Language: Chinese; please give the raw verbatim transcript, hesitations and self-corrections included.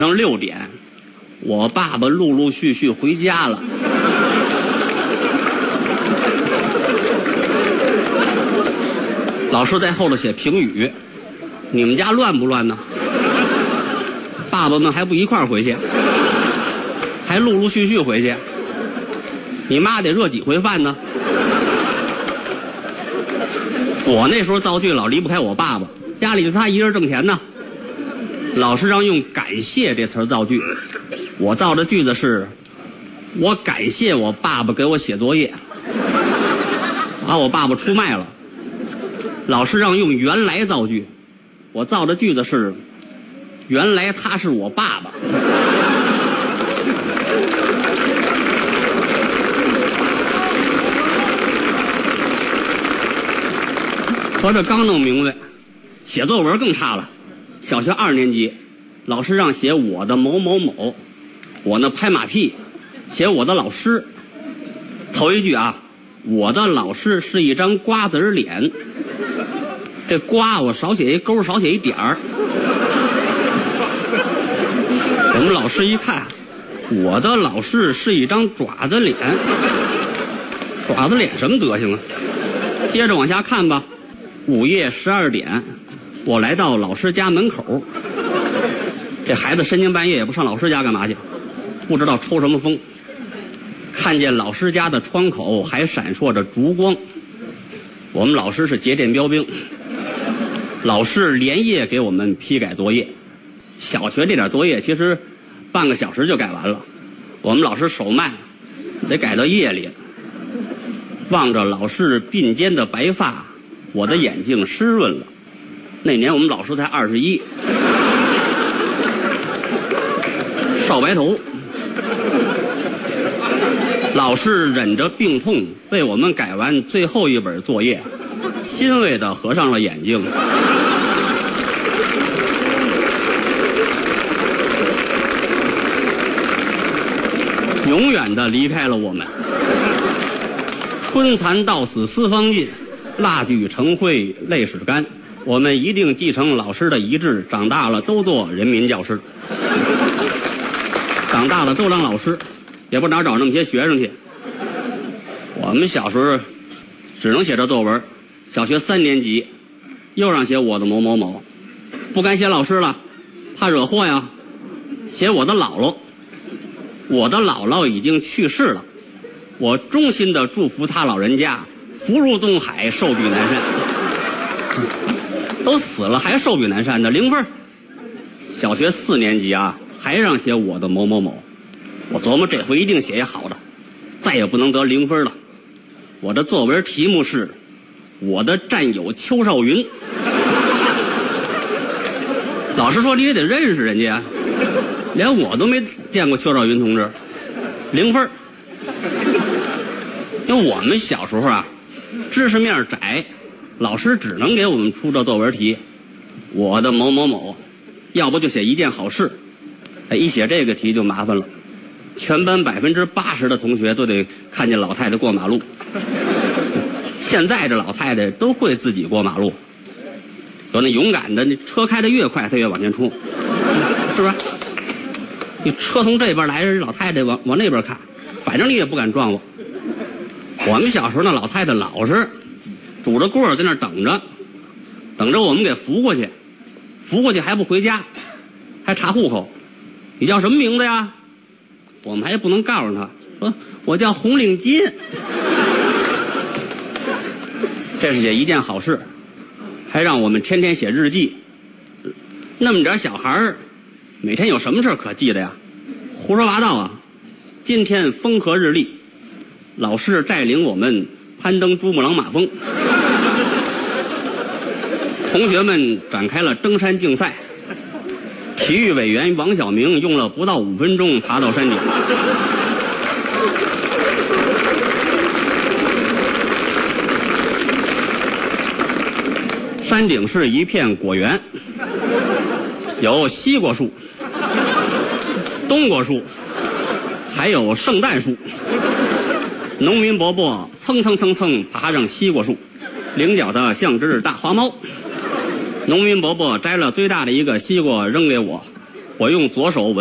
上六点，我爸爸陆陆续续回家了。老师在后头写评语，你们家乱不乱呢？爸爸们还不一块儿回去，还陆陆续续回去。你妈得热几回饭呢？我那时候造句老离不开我爸爸，家里就他一人挣钱呢。老师让用感谢这词造句，我造的句子是我感谢我爸爸给我写作业，把我爸爸出卖了。老师让用原来造句，我造的句子是原来他是我爸爸。合着刚弄明白，写作文更差了。小学二年级，老师让写我的某某某，我呢拍马屁，写我的老师。头一句啊，我的老师是一张瓜子脸，这瓜我少写一勾，少写一点儿。我们老师一看，我的老师是一张爪子脸，爪子脸什么德行啊？接着往下看吧。午夜十二点，我来到老师家门口。这孩子深更半夜也不上老师家干嘛去？不知道抽什么风。看见老师家的窗口还闪烁着烛光。我们老师是节电标兵，老师连夜给我们批改作业。小学这点作业其实半个小时就改完了，我们老师手慢，得改到夜里。望着老师鬓间的白发，我的眼睛湿润了。那年我们老师才二十一，少白头。老师忍着病痛为我们改完最后一本作业，欣慰地合上了眼睛。永远地离开了我们。春蚕到死丝方尽，蜡炬成灰泪始干。我们一定继承老师的遗志，长大了都做人民教师。长大了都当老师，也不哪找那么些学生去。我们小时候只能写这作文，小学三年级又让写我的某某某，不敢写老师了，怕惹祸呀。写我的姥姥，我的姥姥已经去世了，我衷心的祝福他老人家福如东海，寿比南山。都死了还寿比南山的，零分。小学四年级啊，还让写我的某某某，我琢磨这回一定写一好的，再也不能得零分了。我的作文题目是我的战友邱少云。老师说你也得认识人家，连我都没见过邱少云同志，零分。因为我们小时候啊，知识面窄，老师只能给我们出这作文题，我的某某某，要不就写一件好事。哎，一写这个题就麻烦了，全班百分之八十的同学都得看见老太太过马路。现在这老太太都会自己过马路，有那勇敢的，那车开得越快，她越往前冲，是不是？你车从这边来，老太太往往那边看，反正你也不敢撞我。我们小时候那老太太老实，拄着棍儿在那等着，等着我们给扶过去，扶过去还不回家，还查户口。你叫什么名字呀？我们还不能告诉他，说我叫红领巾。这是写一件好事，还让我们天天写日记。那么点小孩儿，每天有什么事可记的呀？胡说八道啊！今天风和日丽，老师带领我们攀登珠穆朗玛峰，同学们展开了登山竞赛。体育委员王晓明用了不到五分钟爬到山顶。山顶是一片果园，有西瓜树、冬瓜树，还有圣诞树。农民伯伯蹭蹭蹭蹭爬上西瓜树，菱角的像只大花猫。农民伯伯摘了最大的一个西瓜扔给我， 我用左手